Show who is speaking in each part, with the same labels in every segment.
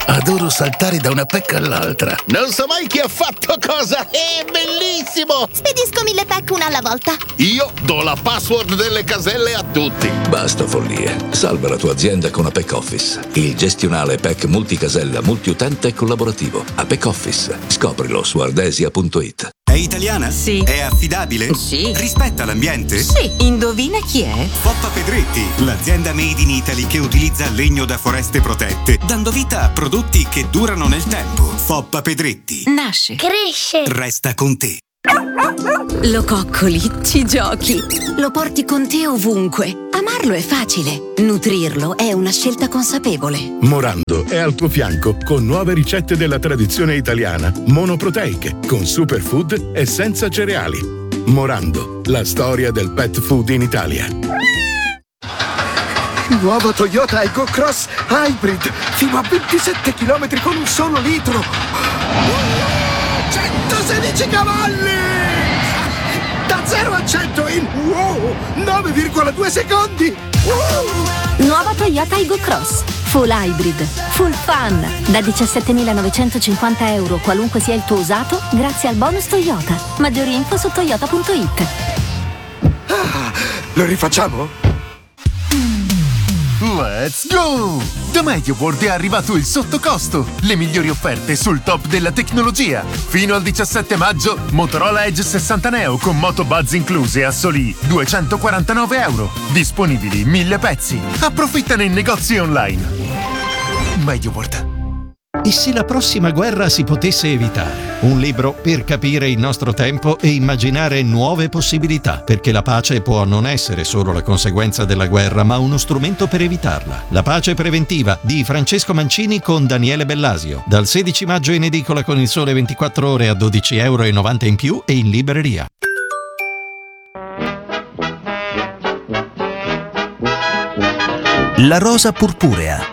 Speaker 1: Adoro saltare da una pecca all'altra. Non so mai chi ha fatto cosa. È bellissimo!
Speaker 2: Spedisco 1000 pack una alla volta.
Speaker 1: Io do la password delle caselle a tutti.
Speaker 3: Basta follie. Salva la tua azienda con Apex Office. Il gestionale PEC multicasella, multiutente e collaborativo. Apex Office. Scoprilo su ardesia.it.
Speaker 4: È italiana?
Speaker 5: Sì.
Speaker 4: È affidabile?
Speaker 5: Sì.
Speaker 4: Rispetta l'ambiente?
Speaker 5: Sì. Indovina chi è?
Speaker 4: Foppa Pedretti, l'azienda made in Italy che utilizza legno da foreste protette, dando vita a prodotti che durano nel tempo. Foppa Pedretti.
Speaker 5: Nasce.
Speaker 2: Cresce.
Speaker 4: Resta con te.
Speaker 5: Lo coccoli, ci giochi, lo porti con te ovunque. Amarlo è facile, nutrirlo è una scelta consapevole.
Speaker 6: Morando è al tuo fianco con nuove ricette della tradizione italiana, monoproteiche, con superfood e senza cereali. Morando, la storia del pet food in Italia.
Speaker 7: Nuovo Toyota Aygo Cross Hybrid, fino a 27 km con un solo litro. 116 cavalli! Da 0 a 100 in 9,2 secondi!
Speaker 8: Nuova Toyota Aygo Cross Full Hybrid, Full Fun, da 17.950 euro qualunque sia il tuo usato, grazie al bonus Toyota. Maggiori info su toyota.it.
Speaker 7: Lo rifacciamo?
Speaker 9: Let's go! Da MediaWorld è arrivato il sottocosto, le migliori offerte sul top della tecnologia. Fino al 17 maggio, Motorola Edge 60 Neo con Moto Buzz incluse a soli 249 euro. Disponibili 1000 pezzi. Approfittane in negozi online. MediaWorld.
Speaker 10: E se la prossima guerra si potesse evitare? Un libro per capire il nostro tempo e immaginare nuove possibilità, perché la pace può non essere solo la conseguenza della guerra, ma uno strumento per evitarla. La pace preventiva di Francesco Mancini con Daniele Bellasio. Dal 16 maggio in edicola con Il Sole 24 Ore a 12,90 euro in più e in libreria.
Speaker 11: La rosa purpurea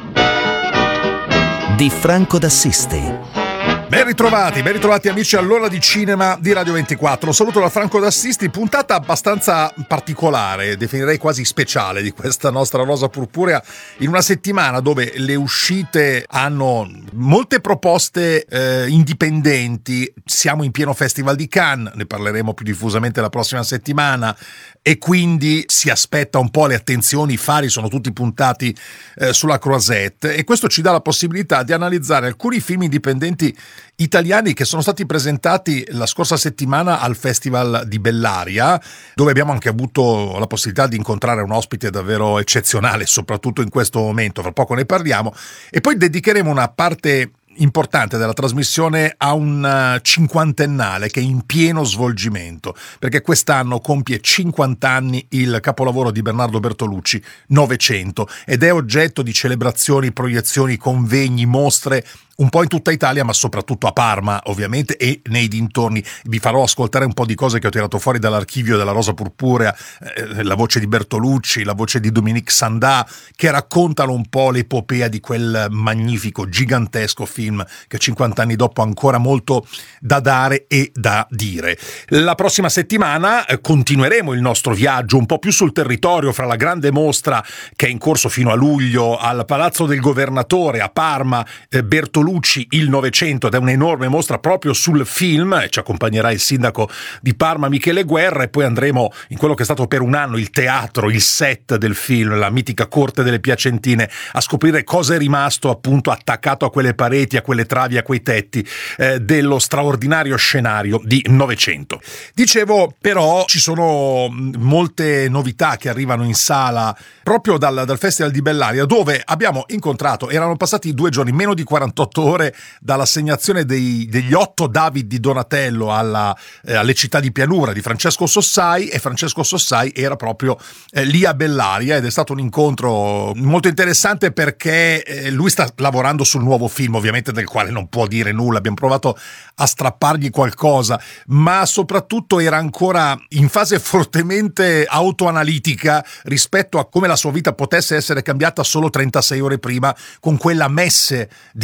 Speaker 11: di Franco d'Assisi.
Speaker 12: Ben ritrovati amici all'ora di cinema di Radio 24. Saluto da Franco d'Assisti, puntata abbastanza particolare, definirei quasi speciale di questa nostra rosa purpurea, in una settimana dove le uscite hanno molte proposte indipendenti. Siamo in pieno Festival di Cannes, ne parleremo più diffusamente la prossima settimana, e quindi si aspetta un po', le attenzioni, i fari sono tutti puntati sulla Croisette, e questo ci dà la possibilità di analizzare alcuni film indipendenti italiani che sono stati presentati la scorsa settimana al Festival di Bellaria, dove abbiamo anche avuto la possibilità di incontrare un ospite davvero eccezionale, soprattutto in questo momento, fra poco ne parliamo, e poi dedicheremo una parte importante della trasmissione a un cinquantennale che è in pieno svolgimento, perché quest'anno compie 50 anni il capolavoro di Bernardo Bertolucci, Novecento, ed è oggetto di celebrazioni, proiezioni, convegni, mostre un po' in tutta Italia, ma soprattutto a Parma ovviamente e nei dintorni. Vi farò ascoltare un po' di cose che ho tirato fuori dall'archivio della Rosa Purpurea, la voce di Bertolucci, la voce di Dominique Sanda, che raccontano un po' l'epopea di quel magnifico, gigantesco film che 50 anni dopo ha ancora molto da dare e da dire. La prossima settimana continueremo il nostro viaggio un po' più sul territorio, fra la grande mostra che è in corso fino a luglio al Palazzo del Governatore a Parma, Bertolucci il Novecento, ed è un'enorme mostra proprio sul film, e ci accompagnerà il sindaco di Parma Michele Guerra, e poi andremo in quello che è stato per un anno il teatro, il set del film, la mitica Corte delle Piacentine, a scoprire cosa è rimasto appunto attaccato a quelle pareti, a quelle travi, a quei tetti dello straordinario scenario di Novecento. Dicevo, però ci sono molte novità che arrivano in sala proprio dal Festival di Bellaria, dove abbiamo incontrato, erano passati 2 giorni, meno di 48 ore dall'assegnazione degli 8 David di Donatello alle città di pianura di Francesco Sossai, e Francesco Sossai era proprio lì a Bellaria, ed è stato un incontro molto interessante perché lui sta lavorando sul nuovo film, ovviamente del quale non può dire nulla, abbiamo provato a strappargli qualcosa, ma soprattutto era ancora in fase fortemente autoanalitica rispetto a come la sua vita potesse essere cambiata solo 36 ore prima con quella messe di David di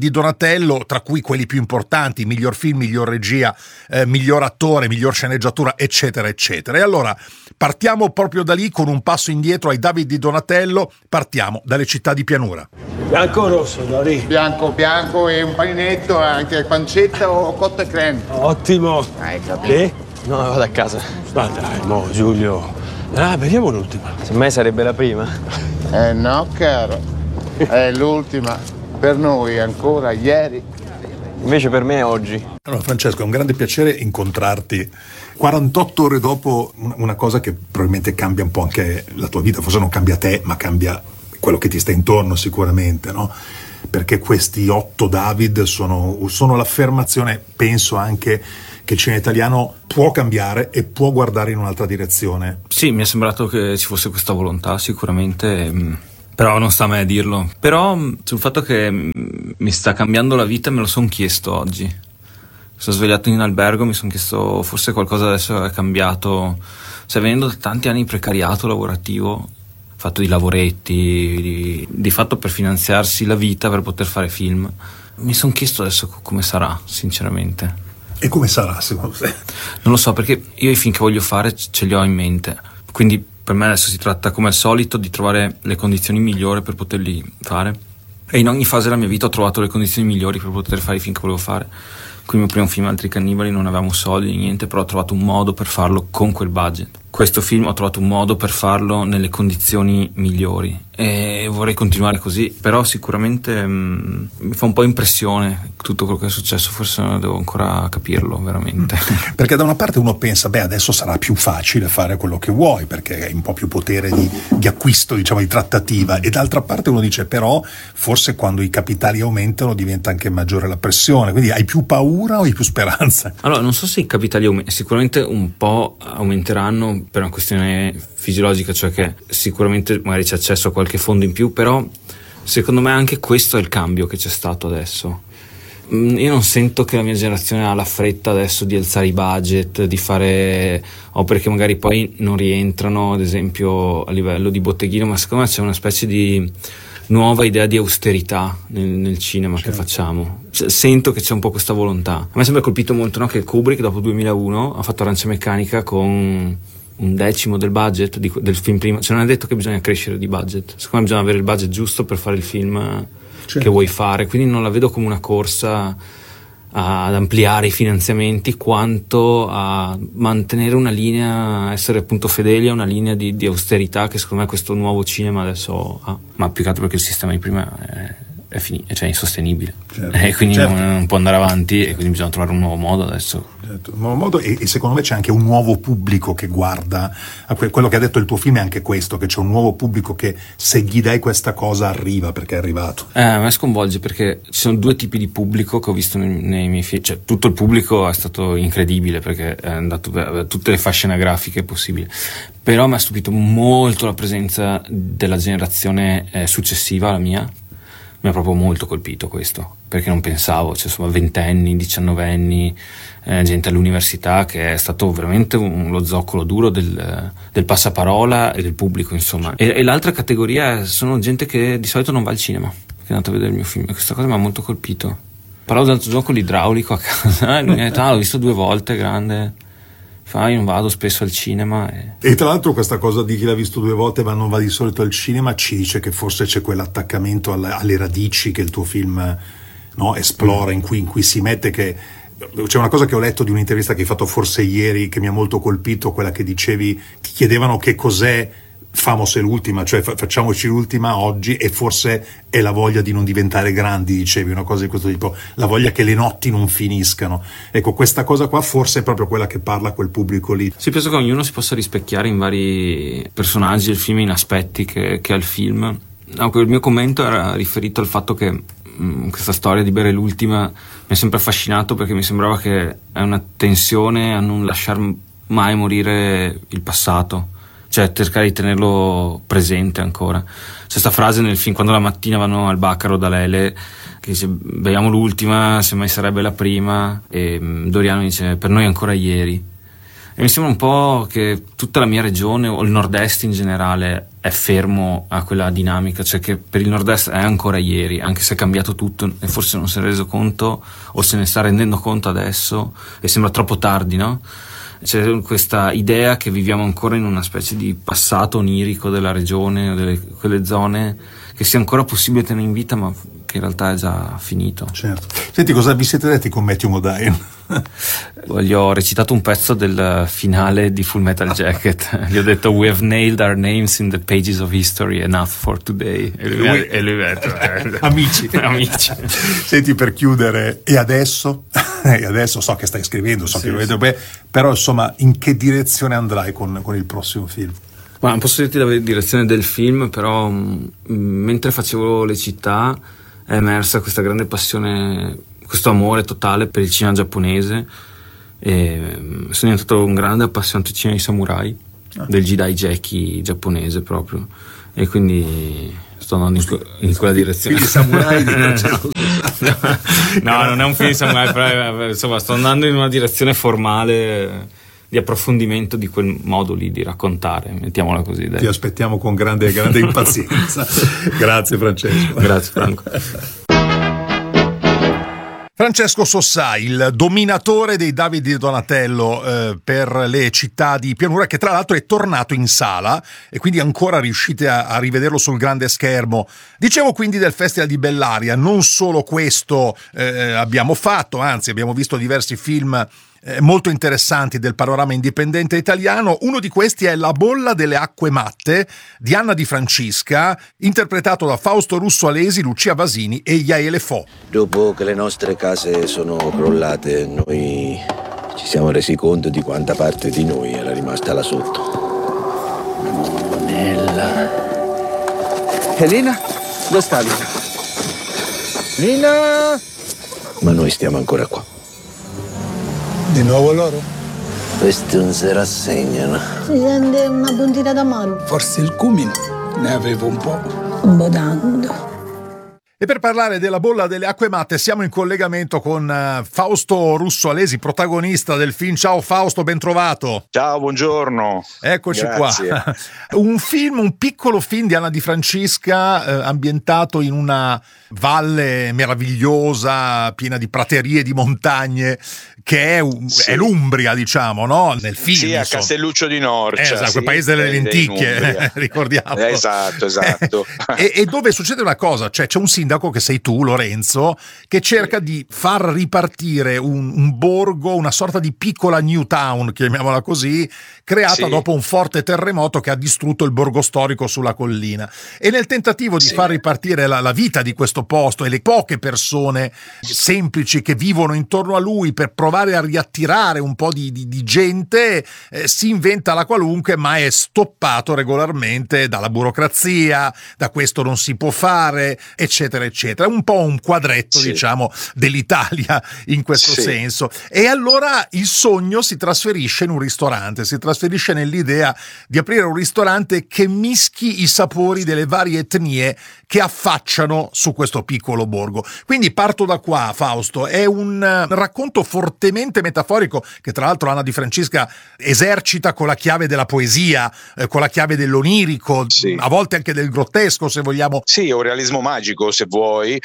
Speaker 12: di Donatello, tra cui quelli più importanti, miglior film, miglior regia, miglior attore, miglior sceneggiatura, eccetera eccetera. E allora partiamo proprio da lì, con un passo indietro ai David di Donatello, partiamo dalle città di pianura.
Speaker 13: Bianco o rosso, Dori?
Speaker 14: Bianco e un paninetto, anche pancetta o cotta e creme.
Speaker 13: Ottimo.
Speaker 14: Hai capito?
Speaker 13: E? No, vado a casa. Ma dai, mo, Giulio. Vediamo l'ultima.
Speaker 15: Semmai sarebbe la prima.
Speaker 14: No, caro. È l'ultima. Per noi ancora ieri.
Speaker 15: Invece per me è oggi.
Speaker 12: Allora, Francesco, è un grande piacere incontrarti 48 ore dopo una cosa che probabilmente cambia un po' anche la tua vita. Forse non cambia te, ma cambia quello che ti sta intorno sicuramente, no? Perché questi 8 David sono l'affermazione, penso anche, che il cinema italiano può cambiare e può guardare in un'altra direzione.
Speaker 16: Sì, mi è sembrato che ci fosse questa volontà sicuramente, però non sta a me a dirlo. Però sul fatto che mi sta cambiando la vita me lo sono chiesto oggi. Mi sono svegliato in albergo, mi sono chiesto forse qualcosa adesso è cambiato. Stai venendo da tanti anni di precariato lavorativo, fatto di lavoretti, di fatto per finanziarsi la vita, per poter fare film. Mi sono chiesto adesso come sarà, sinceramente.
Speaker 12: E come sarà secondo te?
Speaker 16: Non lo so, perché io i film che voglio fare ce li ho in mente, quindi per me adesso si tratta come al solito di trovare le condizioni migliori per poterli fare, e in ogni fase della mia vita ho trovato le condizioni migliori per poter fare i film che volevo fare. Con il mio primo film Altri Cannibali non avevamo soldi, niente, però ho trovato un modo per farlo con quel budget. Questo film ho trovato un modo per farlo nelle condizioni migliori e vorrei continuare così, però sicuramente mi fa un po' impressione tutto quello che è successo, forse devo ancora capirlo veramente.
Speaker 12: Perché da una parte uno pensa, adesso sarà più facile fare quello che vuoi perché hai un po' più potere di acquisto, diciamo, di trattativa, e d'altra parte uno dice però forse quando i capitali aumentano diventa anche maggiore la pressione, quindi hai più paura o hai più speranza?
Speaker 16: Allora, non so se i capitali sicuramente un po' aumenteranno per una questione fisiologica, cioè che sicuramente magari c'è accesso a qualche fondo in più, però secondo me anche questo è il cambio che c'è stato adesso. Io non sento che la mia generazione ha la fretta adesso di alzare i budget, di fare opere che magari poi non rientrano, ad esempio a livello di botteghino, ma secondo me c'è una specie di nuova idea di austerità nel cinema, certo, che facciamo. Sento che c'è un po' questa volontà. A me sembra colpito molto, no, che Kubrick dopo 2001 ha fatto Arancia Meccanica con 1/10 del budget del film prima. Cioè non è detto che bisogna crescere di budget, secondo me bisogna avere il budget giusto per fare il film, certo, che vuoi fare, quindi non la vedo come una corsa ad ampliare i finanziamenti quanto a mantenere una linea, essere appunto fedeli a una linea di austerità che secondo me questo nuovo cinema adesso ha, ma più che altro perché il sistema di prima è finito, cioè è insostenibile, certo, e quindi certo, non può andare avanti, e quindi bisogna trovare un nuovo modo adesso.
Speaker 12: Certo, un nuovo modo, e secondo me c'è anche un nuovo pubblico che guarda a quello che ha detto il tuo film, è anche questo, che c'è un nuovo pubblico che se gli dai questa cosa arriva, perché è arrivato.
Speaker 16: A me sconvolge perché ci sono due tipi di pubblico che ho visto nei miei film, cioè tutto il pubblico è stato incredibile perché è andato per tutte le fasce anagrafiche possibili, però mi ha stupito molto la presenza della generazione successiva alla mia. Mi ha proprio molto colpito questo, perché non pensavo, cioè insomma 20enni, 19enni, gente all'università, che è stato veramente lo zoccolo duro del passaparola e del pubblico, insomma. E l'altra categoria sono gente che di solito non va al cinema, che è andata a vedere il mio film, e questa cosa mi ha molto colpito. Parlavo l'altro giorno con l'idraulico a casa, e lui mi ha detto, l'ho visto 2 volte, grande. Io non vado spesso al cinema.
Speaker 12: E tra l'altro questa cosa di chi l'ha visto 2 volte ma non va di solito al cinema ci dice che forse c'è quell'attaccamento alle radici che il tuo film, no, esplora, in cui si mette. Che c'è una cosa che ho letto di un'intervista che hai fatto forse ieri che mi ha molto colpito, quella che dicevi, ti chiedevano che cos'è Famos è l'ultima, cioè facciamoci l'ultima oggi, e forse è la voglia di non diventare grandi, dicevi, una cosa di questo tipo, la voglia che le notti non finiscano. Ecco, questa cosa qua forse è proprio quella che parla a quel pubblico lì.
Speaker 16: Sì, penso che ognuno si possa rispecchiare in vari personaggi del film, in aspetti che ha il film. Il mio commento era riferito al fatto che questa storia di bere l'ultima mi ha sempre affascinato, perché mi sembrava che è una tensione a non lasciar mai morire il passato, cioè cercare di tenerlo presente ancora. C'è sta frase nel film quando la mattina vanno al Baccaro da Lele che dice beviamo l'ultima, semmai sarebbe la prima, e Doriano dice per noi ancora ieri. E mi sembra un po' che tutta la mia regione o il nord-est in generale è è fermo a quella dinamica, cioè che per il Nord-Est è ancora ieri, anche se è cambiato tutto e forse non se ne è reso conto o se ne sta rendendo conto adesso e sembra troppo tardi, no? C'è questa idea che viviamo ancora in una specie di passato onirico della regione o quelle zone, che sia ancora possibile tenere in vita ma che in realtà è già finito.
Speaker 12: Certo. Senti, cosa vi siete detti con Matthew Modine?
Speaker 16: Gli ho recitato un pezzo del finale di Full Metal Jacket. Gli ho detto "We have nailed our names in the pages of history, enough for today". E lui ha detto
Speaker 12: amici. Senti, per chiudere, e adesso so che stai scrivendo, so che lo vedo bene, però insomma, in che direzione andrai con il prossimo film?
Speaker 16: Ma non posso dirti la direzione del film, però mentre facevo Le città è emersa questa grande passione, questo amore totale per il cinema giapponese, e sono diventato un grande appassionato di cinema di samurai, del Jidaigeki giapponese proprio, e quindi sto andando in quella direzione.
Speaker 12: Quindi samurai di
Speaker 16: No, non è un film di samurai, però insomma sto andando in una direzione formale di approfondimento di quel modo lì di raccontare, mettiamola così. Dai.
Speaker 12: Ti aspettiamo con grande impazienza. Grazie Francesco.
Speaker 16: Grazie Franco.
Speaker 12: Francesco Sossà, il dominatore dei Davide di Donatello per Le città di pianura, che tra l'altro è tornato in sala e quindi ancora riuscite a rivederlo sul grande schermo. Dicevo quindi del Festival di Bellaria, non solo questo abbiamo fatto, anzi abbiamo visto diversi film molto interessanti del panorama indipendente italiano. Uno di questi è La bolla delle acque matte di Anna Di Francisca, interpretato da Fausto Russo Alesi, Lucia Vasini e Yael Fo.
Speaker 17: Dopo che le nostre case sono crollate, noi ci siamo resi conto di quanta parte di noi era rimasta là sotto. Nella...
Speaker 7: Elena? Dove stavi? Elena!
Speaker 17: Ma noi stiamo ancora qua.
Speaker 7: Di nuovo loro?
Speaker 17: Questi non si rassegnano.
Speaker 18: Si sente una puntina d'amaro.
Speaker 7: Forse il cumino. Ne avevo un po'.
Speaker 18: Bodando.
Speaker 12: E per parlare della bolla delle acque matte siamo in collegamento con Fausto Russo Alesi, protagonista del film. Ciao Fausto, ben trovato.
Speaker 19: Ciao, buongiorno.
Speaker 12: Eccoci.
Speaker 19: Grazie.
Speaker 12: Qua. Un piccolo film di Anna Di Francisca, ambientato in una valle meravigliosa, piena di praterie, di montagne, che è l'Umbria, diciamo, no? Nel film.
Speaker 19: Sì, a Castelluccio di Norcia.
Speaker 12: Esatto, quel paese delle lenticchie, ricordiamo.
Speaker 19: Esatto.
Speaker 12: E dove succede una cosa, cioè c'è un sindaco, che sei tu, Lorenzo, che cerca di far ripartire un borgo, una sorta di piccola New Town, chiamiamola così, creata dopo un forte terremoto che ha distrutto il borgo storico sulla collina. E nel tentativo di far ripartire la vita di questo posto e le poche persone semplici che vivono intorno a lui, per provare a riattirare un po' di gente, si inventa la qualunque, ma è stoppato regolarmente dalla burocrazia, da questo non si può fare, eccetera eccetera. Un po' un quadretto, diciamo, dell'Italia in questo senso. E allora il sogno si trasferisce in un ristorante, si trasferisce nell'idea di aprire un ristorante che mischi i sapori delle varie etnie che affacciano su questo piccolo borgo. Quindi parto da qua, Fausto, è un racconto fortemente metaforico che tra l'altro Anna Di Francisca esercita con la chiave della poesia, con la chiave dell'onirico, a volte anche del grottesco, se vogliamo.
Speaker 19: Sì, o realismo magico, se vuoi.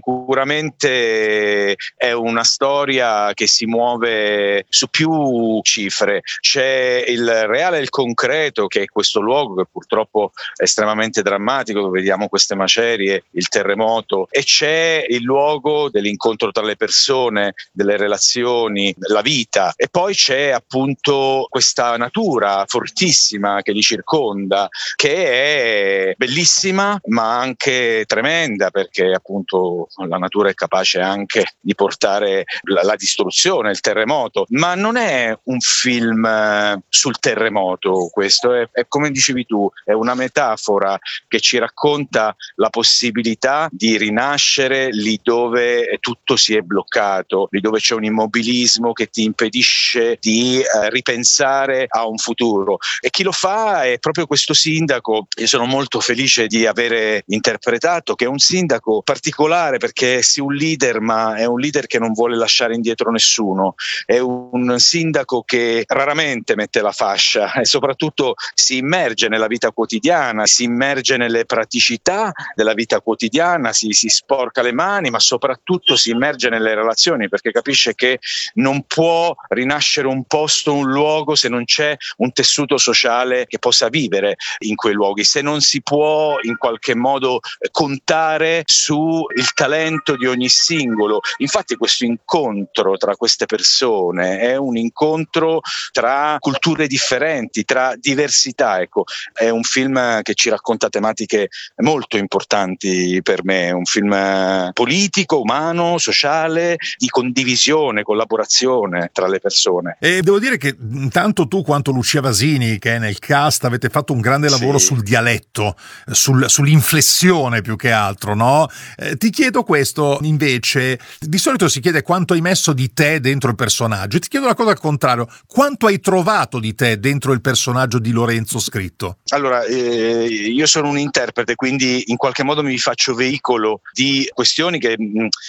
Speaker 19: Sicuramente è una storia che si muove su più cifre. C'è il reale e il concreto, che è questo luogo che purtroppo è estremamente drammatico, dove vediamo queste macerie, il terremoto, e c'è il luogo dell'incontro tra le persone, delle relazioni, la vita, e poi c'è appunto questa natura fortissima che li circonda, che è bellissima ma anche tremenda, perché appunto la natura è capace anche di portare la distruzione, il terremoto. Ma non è un film sul terremoto, questo è come dicevi tu, è una metafora che ci racconta la possibilità di rinascere lì dove tutto si è bloccato, lì dove c'è un immobilismo immobilismo che ti impedisce di ripensare a un futuro, e chi lo fa è proprio questo sindaco. Io sono molto felice di avere interpretato, che è un sindaco particolare perché è sì un leader, ma è un leader che non vuole lasciare indietro nessuno, è un sindaco che raramente mette la fascia e soprattutto si immerge nella vita quotidiana, si immerge nelle praticità della vita quotidiana, si sporca le mani, ma soprattutto si immerge nelle relazioni, perché capisce che non può rinascere un posto, un luogo, se non c'è un tessuto sociale che possa vivere in quei luoghi, se non si può in qualche modo contare sul talento di ogni singolo. Infatti questo incontro tra queste persone è un incontro tra culture differenti, tra diversità. Ecco, è un film che ci racconta tematiche molto importanti per me, un film politico, umano, sociale, di condivisione, collaborazione tra le persone.
Speaker 12: E devo dire che tanto tu quanto Lucia Vasini, che è nel cast, avete fatto un grande lavoro sul dialetto, sull'inflessione più che altro, no? Ti chiedo questo invece, di solito si chiede quanto hai messo di te dentro il personaggio, ti chiedo la cosa al contrario, quanto hai trovato di te dentro il personaggio di Lorenzo scritto?
Speaker 19: Allora, io sono un interprete, quindi in qualche modo mi faccio veicolo di questioni che